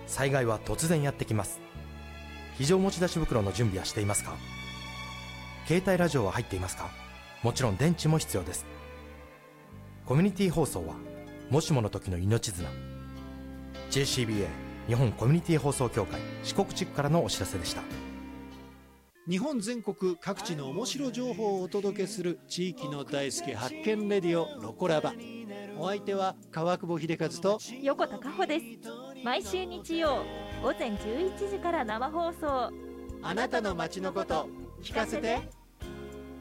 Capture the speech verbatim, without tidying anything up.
災害は突然やってきます。非常持ち出し袋の準備はしていますか？携帯ラジオは入っていますか？もちろん電池も必要です。コミュニティ放送はもしもの時の命綱。 ジェーシービーエー 日本コミュニティ放送協会四国地区からのお知らせでした。 日本全国各地の面白情報をお届けする地域の大好き発見レディオロコラバ。お相手は川久保秀和と横田加穂です。毎週日曜ごぜんじゅういちじから生放送。 あなたの街のこと聞かせて。